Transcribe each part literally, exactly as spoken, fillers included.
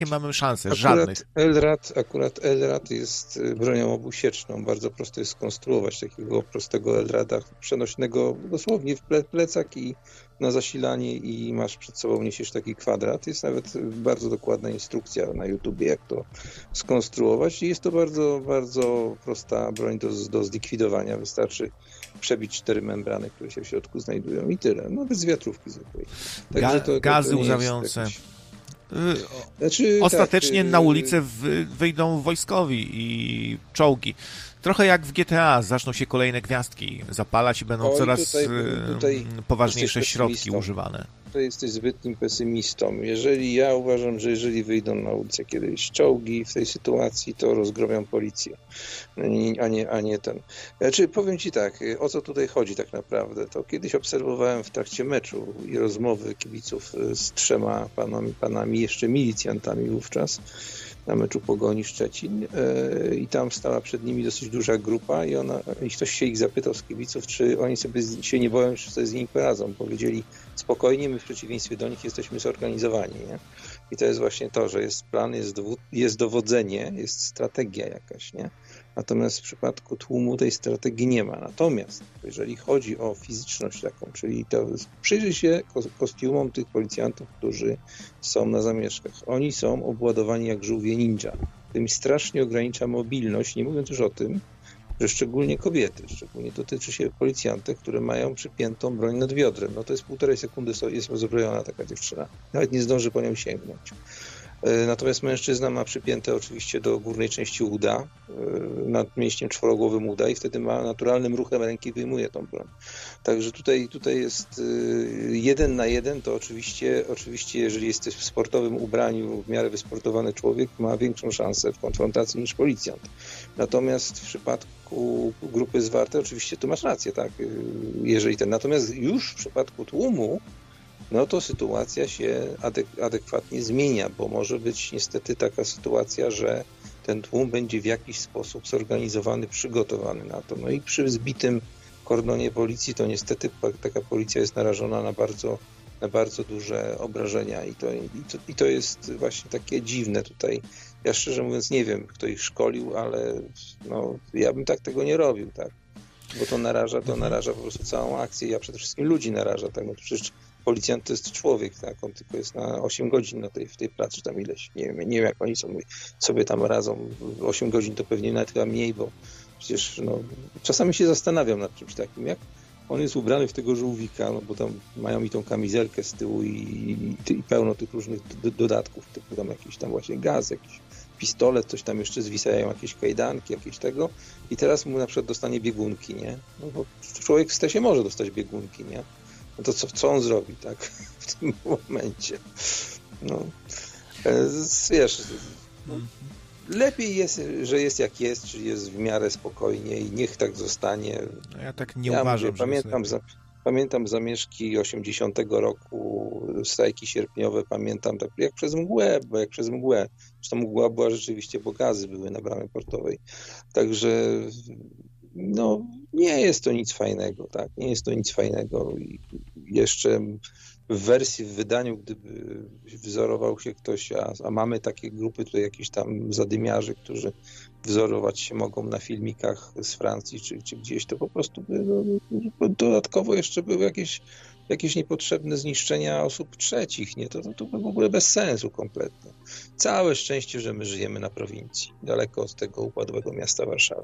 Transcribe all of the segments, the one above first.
mamy szanse, akurat żadnych. Elrad, akurat Elrad jest bronią obusieczną. Bardzo prosto jest skonstruować takiego prostego Elrada przenośnego dosłownie w ple, plecak i na zasilanie i masz przed sobą, niesiesz taki kwadrat. Jest nawet bardzo dokładna instrukcja na YouTubie, jak to skonstruować i jest to bardzo, bardzo prosta broń do, do zlikwidowania. Wystarczy przebić cztery membrany, które się w środku znajdują i tyle. No bez wiatrówki zwykłej. Ga- to, to, gazy to łzawiące. Jakiś... Znaczy, Ostatecznie tak, na ulicę wyjdą wojskowi i czołgi. Trochę jak w G T A, zaczną się kolejne gwiazdki zapalać i będą Oj, coraz tutaj, tutaj poważniejsze środki używane. Tutaj jesteś zbytnim pesymistą. Jeżeli ja uważam, że jeżeli wyjdą na ulicę kiedyś czołgi w tej sytuacji, to rozgromią policję, a nie, a nie ten. Znaczy, powiem ci tak, o co tutaj chodzi tak naprawdę, to kiedyś obserwowałem w trakcie meczu i rozmowy kibiców z trzema panami, panami jeszcze milicjantami wówczas, na meczu Pogoni Szczecin i tam stała przed nimi dosyć duża grupa i, ona, i ktoś się ich zapytał z kibiców, czy oni sobie się nie boją, czy sobie z nimi poradzą. Powiedzieli, spokojnie, my w przeciwieństwie do nich jesteśmy zorganizowani. Nie? I to jest właśnie to, że jest plan, jest, dowód, jest dowodzenie, jest strategia jakaś. Nie? Natomiast w przypadku tłumu tej strategii nie ma. Natomiast jeżeli chodzi o fizyczność taką, czyli to przyjrzyj się kostiumom tych policjantów, którzy są na zamieszkach. Oni są obładowani jak żółwie ninja. To im strasznie ogranicza mobilność, nie mówiąc już o tym, że szczególnie kobiety, szczególnie dotyczy się policjantek, które mają przypiętą broń nad biodrem. No to jest półtorej sekundy jest rozbrojona taka dziewczyna. Nawet nie zdąży po nią sięgnąć. Natomiast mężczyzna ma przypięte oczywiście do górnej części uda, nad mięśniem czworogłowym uda i wtedy ma naturalnym ruchem ręki wyjmuje tą broń. Także tutaj, tutaj jest jeden na jeden, to oczywiście, oczywiście jeżeli jesteś w sportowym ubraniu, w miarę wysportowany człowiek ma większą szansę w konfrontacji niż policjant. Natomiast w przypadku grupy zwartej oczywiście tu masz rację, tak, jeżeli ten, natomiast już w przypadku tłumu no to sytuacja się adek- adekwatnie zmienia, bo może być niestety taka sytuacja, że ten tłum będzie w jakiś sposób zorganizowany, przygotowany na to. No i przy zbitym kordonie policji to niestety taka policja jest narażona na bardzo, na bardzo duże obrażenia i to, i, to, i to jest właśnie takie dziwne tutaj. Ja szczerze mówiąc nie wiem, kto ich szkolił, ale no, ja bym tak tego nie robił, tak? Bo to naraża, to naraża po prostu całą akcję, ja przede wszystkim ludzi naraża, tak? No to przecież policjant to jest człowiek, tak? On tylko jest na osiem godzin na tej, w tej pracy, czy tam ileś. Nie wiem, nie wiem jak oni sobie, sobie tam radzą. osiem godzin to pewnie nawet chyba mniej, bo przecież no, czasami się zastanawiam nad czymś takim, jak on jest ubrany w tego żółwika, no bo tam mają mi tą kamizelkę z tyłu i, i, i pełno tych różnych do, dodatków, typu tam jakiś tam właśnie gaz, jakiś pistolet, coś tam jeszcze zwisają, jakieś kajdanki, jakieś tego i teraz mu na przykład dostanie biegunki, nie? No bo człowiek w stresie może dostać biegunki, nie? No to co, co on zrobi, tak? W tym momencie. No. Wiesz, no, lepiej jest, że jest jak jest, czyli jest w miarę spokojnie i niech tak zostanie. No ja tak nie ja uważam, mówię, że pamiętam, za, pamiętam zamieszki osiemdziesiątego roku, strajki sierpniowe, pamiętam tak jak przez mgłę, bo jak przez mgłę. Zresztą mgła była rzeczywiście, bo gazy były na bramie portowej. Także no, nie jest to nic fajnego, tak? Nie jest to nic fajnego. I jeszcze w wersji, w wydaniu, gdyby wzorował się ktoś, a, a mamy takie grupy, tutaj jakieś tam zadymiarzy, którzy wzorować się mogą na filmikach z Francji czy, czy gdzieś, to po prostu by, no, dodatkowo jeszcze były jakieś, jakieś niepotrzebne zniszczenia osób trzecich, nie? To, to, to w ogóle bez sensu kompletnie. Całe szczęście, że my żyjemy na prowincji, daleko od tego upadłego miasta Warszawy.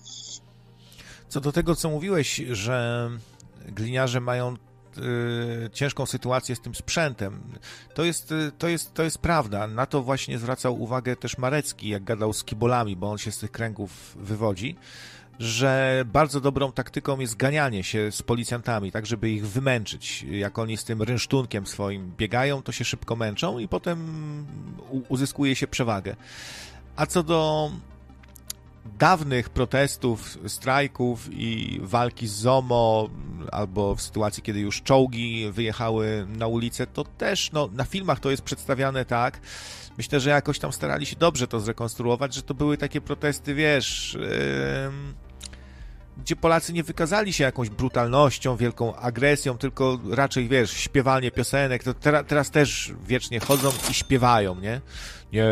Co do tego, co mówiłeś, że gliniarze mają y, ciężką sytuację z tym sprzętem, to jest, to, jest, to jest prawda. Na to właśnie zwracał uwagę też Marecki, jak gadał z kibolami, bo on się z tych kręgów wywodzi, że bardzo dobrą taktyką jest ganianie się z policjantami, tak żeby ich wymęczyć. Jak oni z tym rynsztunkiem swoim biegają, to się szybko męczą i potem uzyskuje się przewagę. A co do dawnych protestów, strajków i walki z ZOMO, albo w sytuacji, kiedy już czołgi wyjechały na ulicę, to też no, na filmach to jest przedstawiane tak. Myślę, że jakoś tam starali się dobrze to zrekonstruować, że to były takie protesty, wiesz, yy, gdzie Polacy nie wykazali się jakąś brutalnością, wielką agresją, tylko raczej, wiesz, śpiewanie piosenek. To teraz, teraz też wiecznie chodzą i śpiewają, nie? Nie,